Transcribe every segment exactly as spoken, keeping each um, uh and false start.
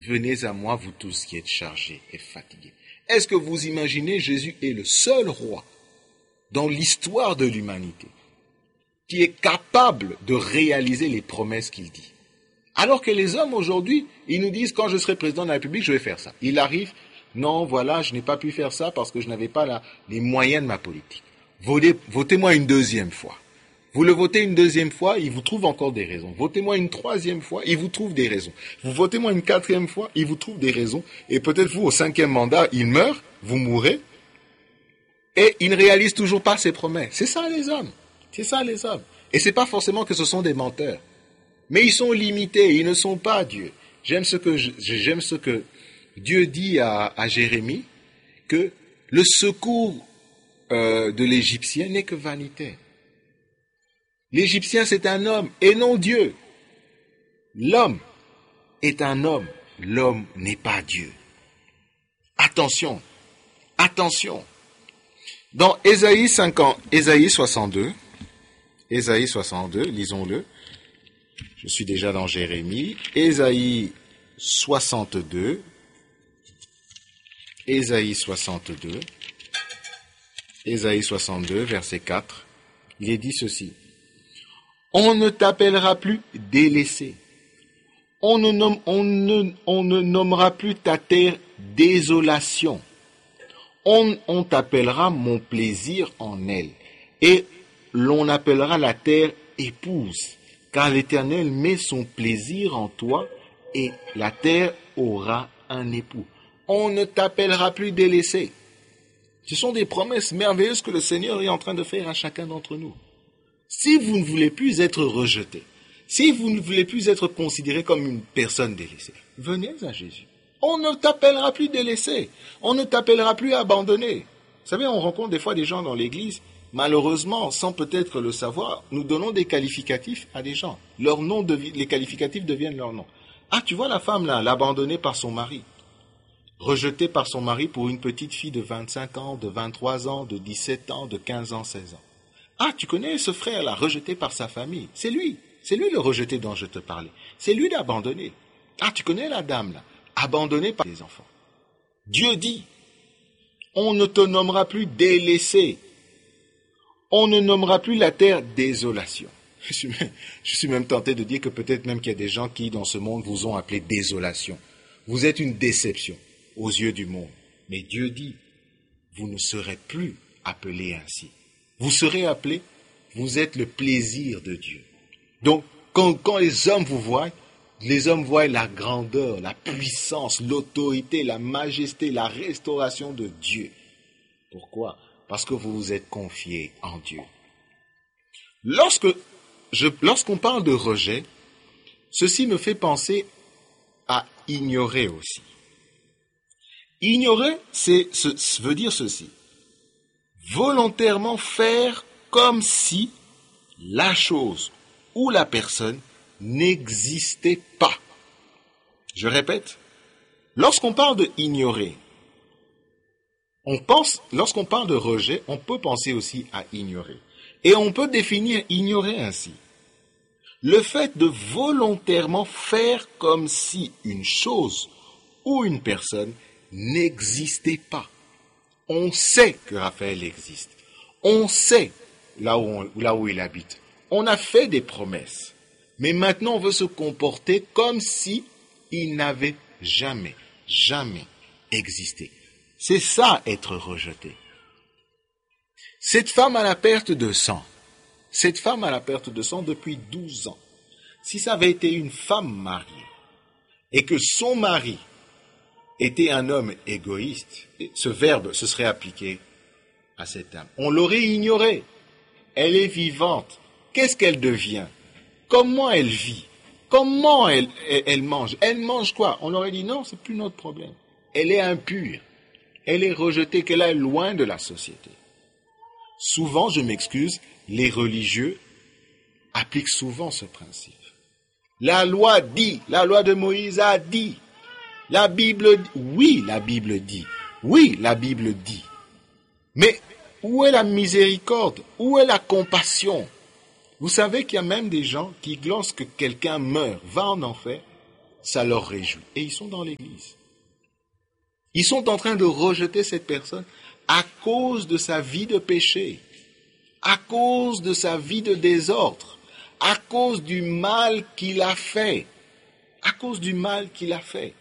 venez à moi, vous tous qui êtes chargés et fatigués. Est-ce que vous imaginez, Jésus est le seul roi dans l'histoire de l'humanité qui est capable de réaliser les promesses qu'il dit. Alors que les hommes aujourd'hui, ils nous disent, quand je serai président de la République, je vais faire ça. Il arrive, non, voilà, je n'ai pas pu faire ça parce que je n'avais pas la, les moyens de ma politique. Votez, votez-moi une deuxième fois. Vous le votez une deuxième fois, il vous trouve encore des raisons. Votez-moi une troisième fois, il vous trouve des raisons. Vous votez-moi une quatrième fois, il vous trouve des raisons. Et peut-être vous, au cinquième mandat, il meurt, vous mourrez. Et il ne réalise toujours pas ses promesses. C'est ça les hommes. C'est ça les hommes. Et c'est pas forcément que ce sont des menteurs. Mais ils sont limités, ils ne sont pas Dieu. J'aime ce que, je, j'aime ce que Dieu dit à, à Jérémie, que le secours euh, de l'Égyptien n'est que vanité. L'Égyptien, c'est un homme et non Dieu. L'homme est un homme, l'homme n'est pas Dieu. Attention, attention. Dans Ésaïe cinquante, Ésaïe soixante-deux, Ésaïe soixante-deux, lisons-le. Je suis déjà dans Jérémie. Ésaïe soixante-deux, Ésaïe soixante-deux, Ésaïe soixante-deux, verset quatre. Il est dit ceci. On ne t'appellera plus délaissé. On ne, nomme, on, ne, on ne nommera plus ta terre désolation. On, on t'appellera mon plaisir en elle. Et l'on appellera la terre épouse. Car l'Éternel met son plaisir en toi et la terre aura un époux. On ne t'appellera plus délaissé. Ce sont des promesses merveilleuses que le Seigneur est en train de faire à chacun d'entre nous. Si vous ne voulez plus être rejeté, si vous ne voulez plus être considéré comme une personne délaissée, venez à Jésus. On ne t'appellera plus délaissé. On ne t'appellera plus abandonné. Vous savez, on rencontre des fois des gens dans l'église, malheureusement, sans peut-être le savoir, nous donnons des qualificatifs à des gens. Leur nom devi- les qualificatifs deviennent leur nom. Ah, tu vois la femme là, l'abandonnée par son mari, rejetée par son mari pour une petite fille de vingt-cinq ans, de vingt-trois ans, de dix-sept ans, de quinze ans, seize ans. Ah, tu connais ce frère-là, rejeté par sa famille. C'est lui. C'est lui le rejeté dont je te parlais. C'est lui l'abandonné. Ah, tu connais la dame, là, abandonnée par les enfants. Dieu dit, on ne te nommera plus délaissé. On ne nommera plus la terre désolation. Je suis, même, je suis même tenté de dire que peut-être même qu'il y a des gens qui, dans ce monde, vous ont appelé désolation. Vous êtes une déception aux yeux du monde. Mais Dieu dit, vous ne serez plus appelés ainsi. Vous serez appelés, vous êtes le plaisir de Dieu. Donc, quand, quand les hommes vous voient, les hommes voient la grandeur, la puissance, l'autorité, la majesté, la restauration de Dieu. Pourquoi ? Parce que vous vous êtes confiés en Dieu. Lorsque je, lorsqu'on parle de rejet, ceci me fait penser à ignorer aussi. Ignorer, c'est, ce, veut dire ceci. Volontairement faire comme si la chose ou la personne n'existait pas. Je répète, lorsqu'on parle de ignorer, on pense, lorsqu'on parle de rejet, on peut penser aussi à ignorer. Et on peut définir ignorer ainsi. Le fait de volontairement faire comme si une chose ou une personne n'existait pas. On sait que Raphaël existe. On sait là où, on, là où il habite. On a fait des promesses. Mais maintenant, on veut se comporter comme si il n'avait jamais, jamais existé. C'est ça, être rejeté. Cette femme à la perte de sang, cette femme à la perte de sang depuis douze ans, si ça avait été une femme mariée, et que son mari était un homme égoïste, ce verbe se serait appliqué à cette âme. On l'aurait ignorée. Elle est vivante. Qu'est-ce qu'elle devient? Comment elle vit? Comment elle, elle, elle mange? Elle mange quoi? On aurait dit non, c'est plus notre problème. Elle est impure. Elle est rejetée, qu'elle est loin de la société. Souvent, je m'excuse, les religieux appliquent souvent ce principe. La loi dit, la loi de Moïse a dit, la Bible dit, oui, la Bible dit, oui, la Bible dit. Mais où est la miséricorde? Où est la compassion? Vous savez qu'il y a même des gens qui, lorsque quelqu'un meurt, va en enfer, ça leur réjouit. Et ils sont dans l'église. Ils sont en train de rejeter cette personne à cause de sa vie de péché, à cause de sa vie de désordre, à cause du mal qu'il a fait, à cause du mal qu'il a fait.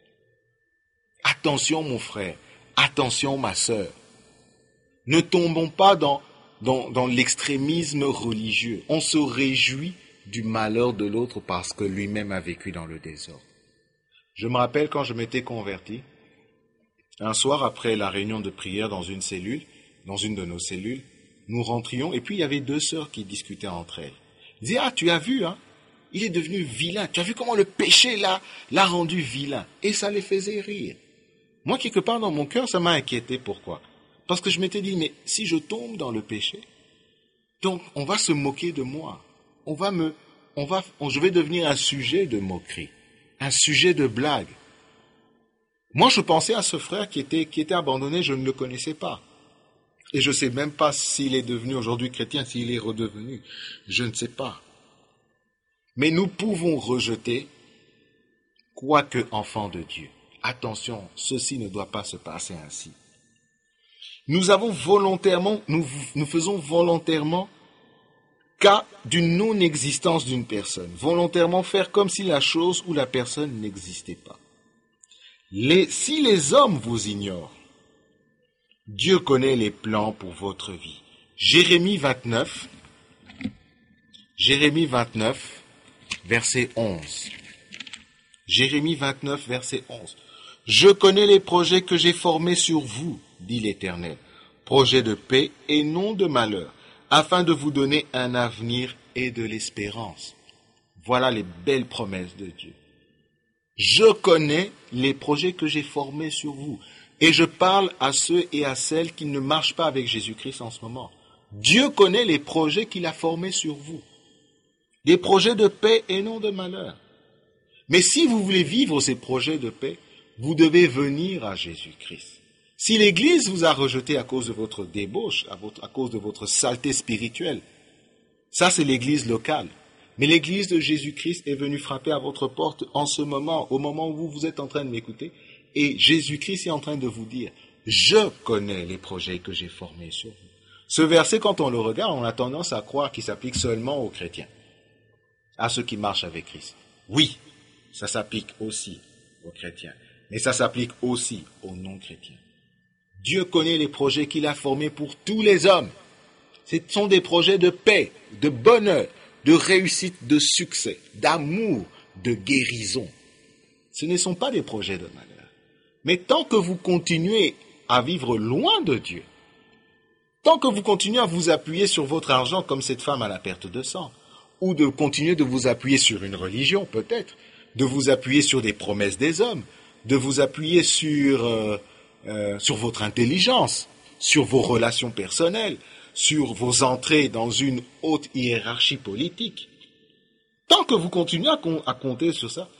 Attention mon frère, attention ma sœur. Ne tombons pas dans, dans, dans l'extrémisme religieux. On se réjouit du malheur de l'autre parce que lui-même a vécu dans le désordre. Je me rappelle quand je m'étais converti, un soir après la réunion de prière dans une cellule, dans une de nos cellules, nous rentrions et puis il y avait deux sœurs qui discutaient entre elles. Ils disaient, ah tu as vu, hein, il est devenu vilain. Tu as vu comment le péché l'a, l'a rendu vilain. Et ça les faisait rire. Moi, quelque part dans mon cœur, ça m'a inquiété. Pourquoi? Parce que je m'étais dit, mais si je tombe dans le péché, donc on va se moquer de moi. On va me, on va, on, je vais devenir un sujet de moquerie, un sujet de blague. Moi, je pensais à ce frère qui était, qui était abandonné, je ne le connaissais pas. Et je ne sais même pas s'il est devenu aujourd'hui chrétien, s'il est redevenu. Je ne sais pas. Mais nous pouvons rejeter, quoique enfant de Dieu. Attention, ceci ne doit pas se passer ainsi. Nous avons volontairement, nous, nous faisons volontairement cas d'une non-existence d'une personne. Volontairement faire comme si la chose ou la personne n'existait pas. Les, si les hommes vous ignorent, Dieu connaît les plans pour votre vie. Jérémie vingt-neuf, Jérémie vingt-neuf, verset onze. Jérémie vingt-neuf, verset onze. Je connais les projets que j'ai formés sur vous, dit l'Éternel, projets de paix et non de malheur, afin de vous donner un avenir et de l'espérance. Voilà les belles promesses de Dieu. Je connais les projets que j'ai formés sur vous. Et je parle à ceux et à celles qui ne marchent pas avec Jésus-Christ en ce moment. Dieu connaît les projets qu'il a formés sur vous. Des projets de paix et non de malheur. Mais si vous voulez vivre ces projets de paix, vous devez venir à Jésus-Christ. Si l'Église vous a rejeté à cause de votre débauche, à, votre, à cause de votre saleté spirituelle, ça c'est l'Église locale. Mais l'Église de Jésus-Christ est venue frapper à votre porte en ce moment, au moment où vous êtes en train de m'écouter, et Jésus-Christ est en train de vous dire, je connais les projets que j'ai formés sur vous. Ce verset, quand on le regarde, on a tendance à croire qu'il s'applique seulement aux chrétiens, à ceux qui marchent avec Christ. Oui, ça s'applique aussi aux chrétiens, mais ça s'applique aussi aux non-chrétiens. Dieu connaît les projets qu'il a formés pour tous les hommes. Ce sont des projets de paix, de bonheur, de réussite, de succès, d'amour, de guérison. Ce ne sont pas des projets de malheur. Mais tant que vous continuez à vivre loin de Dieu, tant que vous continuez à vous appuyer sur votre argent comme cette femme à la perte de sang, ou de continuer de vous appuyer sur une religion peut-être, de vous appuyer sur des promesses des hommes, de vous appuyer sur, euh, euh, sur votre intelligence, sur vos relations personnelles, sur vos entrées dans une haute hiérarchie politique, tant que vous continuez à, com- à compter sur ça,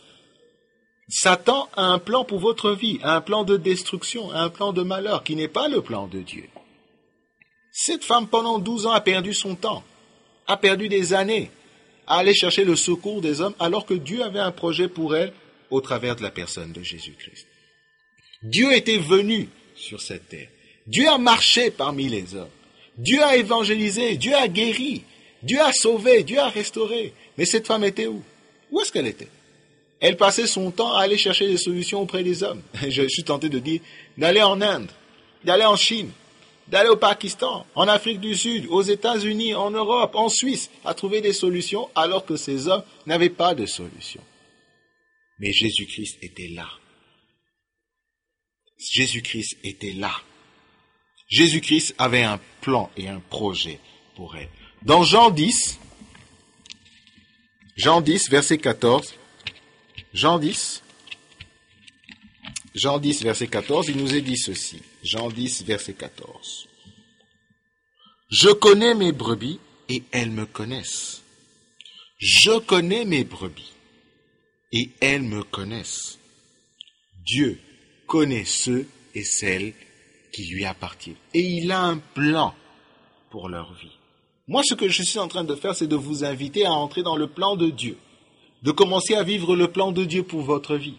Satan a un plan pour votre vie, un plan de destruction, un plan de malheur qui n'est pas le plan de Dieu. Cette femme, pendant douze ans, a perdu son temps, a perdu des années à aller chercher le secours des hommes alors que Dieu avait un projet pour elle au travers de la personne de Jésus-Christ. Dieu était venu sur cette terre. Dieu a marché parmi les hommes. Dieu a évangélisé, Dieu a guéri, Dieu a sauvé, Dieu a restauré. Mais cette femme était où? Où est-ce qu'elle était? Elle passait son temps à aller chercher des solutions auprès des hommes. Je suis tenté de dire d'aller en Inde, d'aller en Chine, d'aller au Pakistan, en Afrique du Sud, aux États-Unis, en Europe, en Suisse, à trouver des solutions alors que ces hommes n'avaient pas de solution. Mais Jésus-Christ était là. Jésus-Christ était là. Jésus-Christ avait un plan et un projet pour elle. Dans Jean dix, Jean dix, verset quatorze, Jean dix, Jean dix, verset quatorze, il nous est dit ceci. Jean dix, verset quatorze. Je connais mes brebis et elles me connaissent. Je connais mes brebis et elles me connaissent. Dieu connaît ceux et celles qui lui appartiennent. Et il a un plan pour leur vie. Moi, ce que je suis en train de faire, c'est de vous inviter à entrer dans le plan de Dieu. de commencer à vivre le plan de Dieu pour votre vie.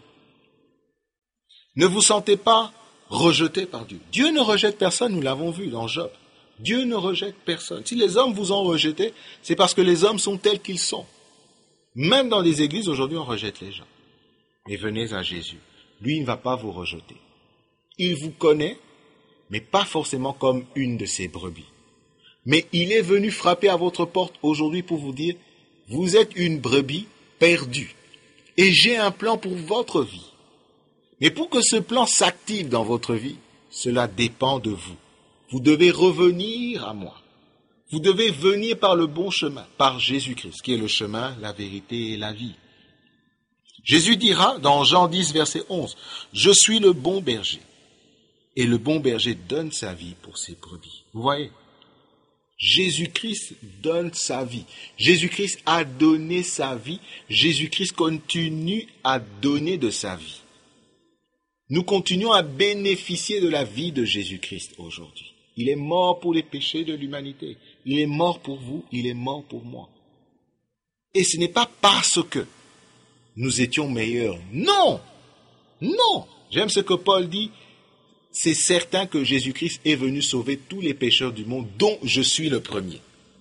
Ne vous sentez pas rejeté par Dieu. Dieu ne rejette personne, nous l'avons vu dans Job. Dieu ne rejette personne. Si les hommes vous ont rejeté, c'est parce que les hommes sont tels qu'ils sont. Même dans les églises, aujourd'hui, on rejette les gens. Mais venez à Jésus. Lui, il ne va pas vous rejeter. Il vous connaît, mais pas forcément comme une de ses brebis. Mais il est venu frapper à votre porte aujourd'hui pour vous dire, vous êtes une brebis perdue. Et j'ai un plan pour votre vie. Mais pour que ce plan s'active dans votre vie, cela dépend de vous. Vous devez revenir à moi. Vous devez venir par le bon chemin, par Jésus-Christ, qui est le chemin, la vérité et la vie. Jésus dira dans Jean dix, verset onze, « Je suis le bon berger, et le bon berger donne sa vie pour ses brebis. » Vous voyez, Jésus-Christ donne sa vie. Jésus-Christ a donné sa vie. Jésus-Christ continue à donner de sa vie. Nous continuons à bénéficier de la vie de Jésus-Christ aujourd'hui. Il est mort pour les péchés de l'humanité. Il est mort pour vous, il est mort pour moi. Et ce n'est pas parce que nous étions meilleurs. Non! Non! J'aime ce que Paul dit. C'est certain que Jésus-Christ est venu sauver tous les pécheurs du monde, dont je suis le premier.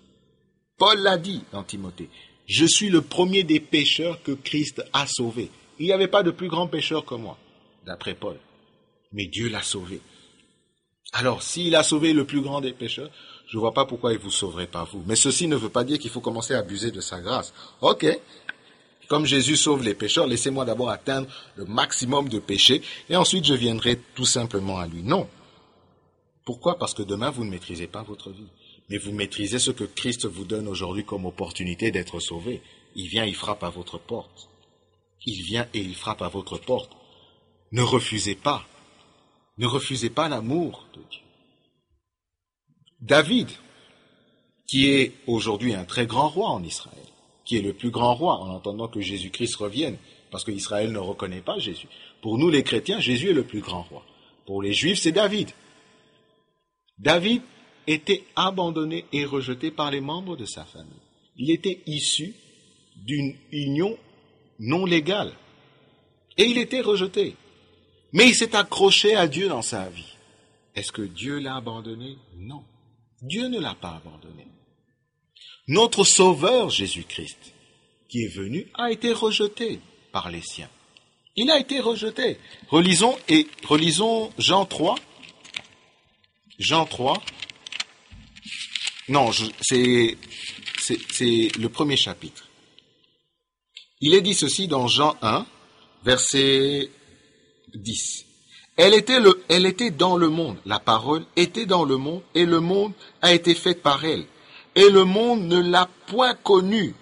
Paul l'a dit dans Timothée. Je suis le premier des pécheurs que Christ a sauvés. Il n'y avait pas de plus grand pécheur que moi, d'après Paul. Mais Dieu l'a sauvé. Alors, s'il a sauvé le plus grand des pécheurs, je ne vois pas pourquoi il ne vous sauverait pas vous. Mais ceci ne veut pas dire qu'il faut commencer à abuser de sa grâce. Ok, comme Jésus sauve les pécheurs, laissez-moi d'abord atteindre le maximum de péchés et ensuite je viendrai tout simplement à lui. Non. Pourquoi? Parce que demain, vous ne maîtrisez pas votre vie. Mais vous maîtrisez ce que Christ vous donne aujourd'hui comme opportunité d'être sauvé. Il vient, il frappe à votre porte. Il vient et il frappe à votre porte. Ne refusez pas. Ne refusez pas l'amour de Dieu. David, qui est aujourd'hui un très grand roi en Israël, qui est le plus grand roi en attendant que Jésus-Christ revienne, parce qu'Israël ne reconnaît pas Jésus. Pour nous les chrétiens, Jésus est le plus grand roi. Pour les Juifs, c'est David. David était abandonné et rejeté par les membres de sa famille. Il était issu d'une union non légale. Et il était rejeté. Mais il s'est accroché à Dieu dans sa vie. Est-ce que Dieu l'a abandonné? Non. Dieu ne l'a pas abandonné. Notre Sauveur Jésus-Christ, qui est venu, a été rejeté par les siens. Il a été rejeté. Relisons, et, relisons Jean trois. Jean trois. Non, je, c'est, c'est, c'est le premier chapitre. Il est dit ceci dans Jean un, verset dix. Elle était, le, elle était dans le monde, la parole était dans le monde, et le monde a été fait par elle. Et le monde ne l'a point connue.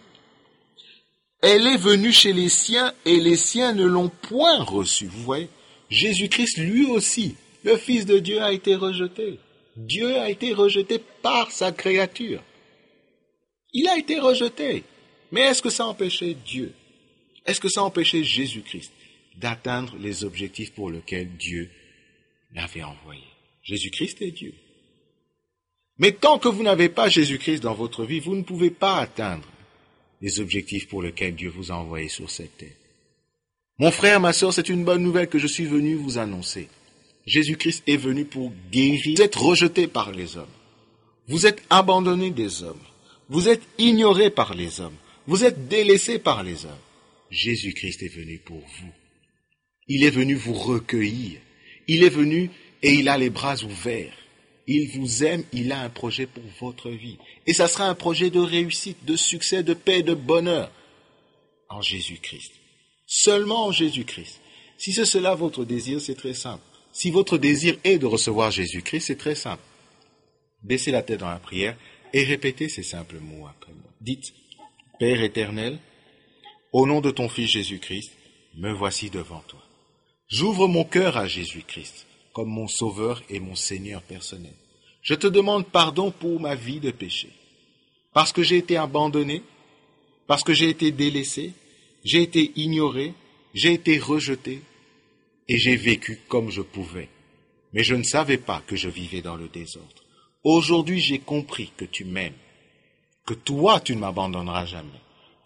Elle est venue chez les siens, et les siens ne l'ont point reçue. Vous voyez, Jésus-Christ, lui aussi, le Fils de Dieu, a été rejeté. Dieu a été rejeté par sa créature. Il a été rejeté. Mais est-ce que ça empêchait Dieu? Est-ce que ça empêchait Jésus-Christ d'atteindre les objectifs pour lesquels Dieu l'avait envoyé? Jésus-Christ est Dieu. Mais tant que vous n'avez pas Jésus-Christ dans votre vie, vous ne pouvez pas atteindre les objectifs pour lesquels Dieu vous a envoyé sur cette terre. Mon frère, ma sœur, c'est une bonne nouvelle que je suis venu vous annoncer. Jésus-Christ est venu pour guérir. Vous êtes rejetés par les hommes. Vous êtes abandonnés des hommes. Vous êtes ignorés par les hommes. Vous êtes délaissés par les hommes. Jésus-Christ est venu pour vous. Il est venu vous recueillir. Il est venu et il a les bras ouverts. Il vous aime, il a un projet pour votre vie. Et ça sera un projet de réussite, de succès, de paix, de bonheur. En Jésus-Christ. Seulement en Jésus-Christ. Si c'est cela votre désir, c'est très simple. Si votre désir est de recevoir Jésus-Christ, c'est très simple. Baissez la tête dans la prière et répétez ces simples mots après moi. Dites, Père éternel, au nom de ton Fils Jésus-Christ, me voici devant toi. J'ouvre mon cœur à Jésus-Christ comme mon Sauveur et mon Seigneur personnel. Je te demande pardon pour ma vie de péché, parce que j'ai été abandonné, parce que j'ai été délaissé, j'ai été ignoré, j'ai été rejeté, et j'ai vécu comme je pouvais. Mais je ne savais pas que je vivais dans le désordre. Aujourd'hui, j'ai compris que tu m'aimes, que toi, tu ne m'abandonneras jamais,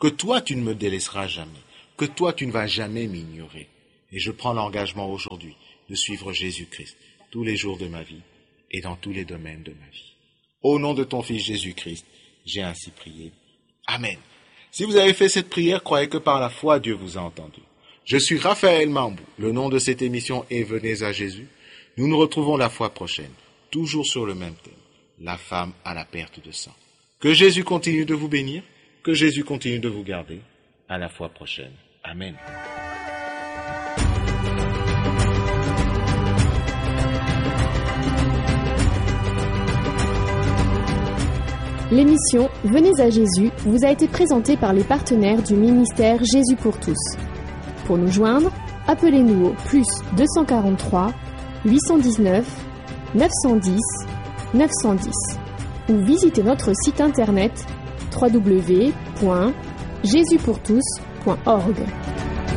que toi tu ne me délaisseras jamais, que toi tu ne vas jamais m'ignorer. Et je prends l'engagement aujourd'hui de suivre Jésus-Christ tous les jours de ma vie et dans tous les domaines de ma vie. Au nom de ton Fils Jésus-Christ, j'ai ainsi prié. Amen. Si vous avez fait cette prière, croyez que par la foi, Dieu vous a entendu. Je suis Raphaël Mambou. Le nom de cette émission est Venez à Jésus. Nous nous retrouvons la fois prochaine, toujours sur le même thème, la femme à la perte de sang. Que Jésus continue de vous bénir, que Jésus continue de vous garder. À la fois prochaine. Amen. L'émission Venez à Jésus vous a été présentée par les partenaires du ministère Jésus pour tous. Pour nous joindre, appelez-nous au plus deux cent quarante-trois, huit cent dix-neuf, neuf cent dix, neuf cent dix ou visitez notre site internet w w w point jésus pour tous point org.